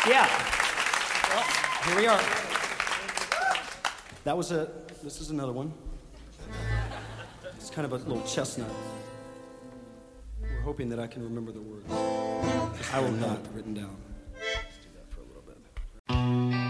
Yeah. Well, here we are. This is another one. It's kind of a little chestnut. We're hoping that I can remember the words. I will not, written down.